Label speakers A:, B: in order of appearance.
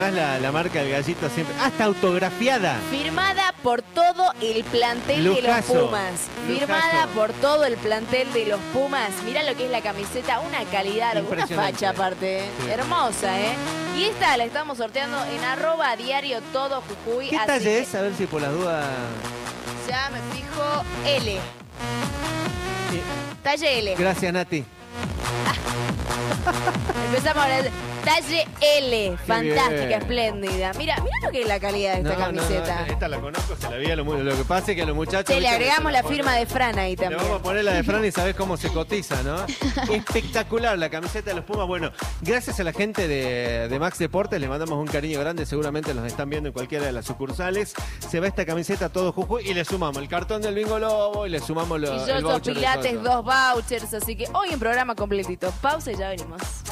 A: La marca del Gallito siempre. Hasta autografiada.
B: Firmada por todo el plantel de los Pumas. Firmada por todo el plantel de los Pumas. Mirá lo que es la camiseta, una calidad, una facha aparte. Sí. Hermosa, ¿eh? Y esta la estamos sorteando en @diario_todo_jujuy.
A: ¿Qué talle es? A ver si por las dudas.
B: Ya me fijo, L. Talle L.
A: Gracias, Nati.
B: Empezamos a hablar. Talle L, fantástica, espléndida. Mira lo que es la calidad de esta camiseta.
A: Esta la conozco, se la vi a lo que pasa es que a los muchachos...
B: Le agregamos la firma de Fran ahí también.
A: Le vamos a poner la de Fran y sabés cómo se cotiza, ¿no? Espectacular la camiseta de los Pumas. Bueno, gracias a la gente de Max Deportes, le mandamos un cariño grande, seguramente los están viendo en cualquiera de las sucursales. Se va esta camiseta a todo Jujuy y le sumamos el cartón del Bingo Lobo y le sumamos el voucher
B: Pilates, 2 vouchers, así que hoy en programa completito. Pausa y ya venimos.